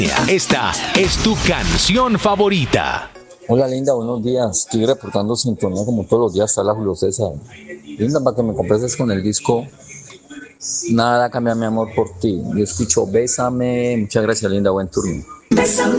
Esta es tu canción favorita. Hola linda, buenos días. Estoy reportando sintonía como todos los días. Está la Julio César. Linda, para que me complaces con el disco Nada cambia mi amor por ti. Yo escucho Bésame. Muchas gracias, linda. Buen turno. Bésame,